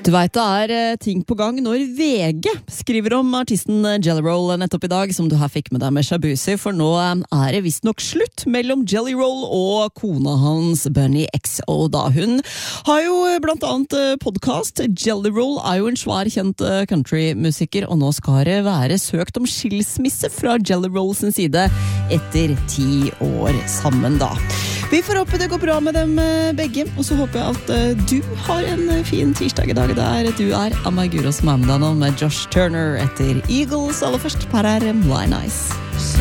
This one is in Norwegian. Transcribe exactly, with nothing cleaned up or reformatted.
Du vet det er eh, ting på gang når V G skriver om artisten Jelly Roll nettopp i dag, som du her fikk med deg med Shabuzi, for nå eh, er det visst nok slutt mellom Jelly Roll og kona hans, Bunny X O. Da hun har jo eh, blant annet eh, podcast. Jelly Roll er jo en svær kjent eh, countrymusiker, og nå skal det være søkt om skilsmisse fra Jelly Roll sin side etter ti år sammen da. Vi får håpe det går bra med dem eh, begge, og så håper jeg at eh, du har en eh, fin tirsdag i dag der du er Amaguro som er med deg nå med Josh Turner etter Eagles. Aller først, her er Mly Nice.